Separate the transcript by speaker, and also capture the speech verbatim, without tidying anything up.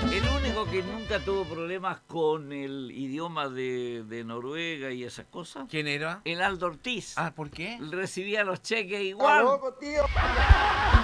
Speaker 1: El único que nunca tuvo problemas con el idioma de, de Noruega y esas cosas,
Speaker 2: ¿Quién era?
Speaker 1: el Aldo Ortiz.
Speaker 2: Ah, ¿por qué?
Speaker 1: Recibía los cheques igual.